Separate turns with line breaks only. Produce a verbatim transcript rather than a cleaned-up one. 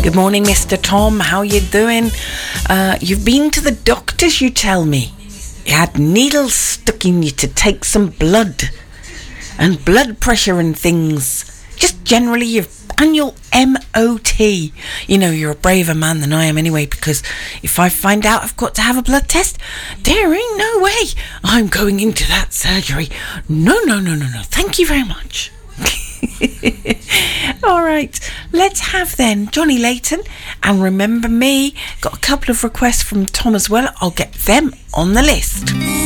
Good morning, Mister Tom. How you doing? Uh, you've been to the doctors, you tell me. You had needles stuck in you to take some blood. And blood pressure and things. Just generally your annual M O T. You know, you're a braver man than I am anyway, because if I find out I've got to have a blood test, there ain't no way I'm going into that surgery. No, no, no, no, no. Thank you very much. All right, let's have then Johnny Layton and Remember Me. Got a couple of requests from Tom as well. I'll get them on the list.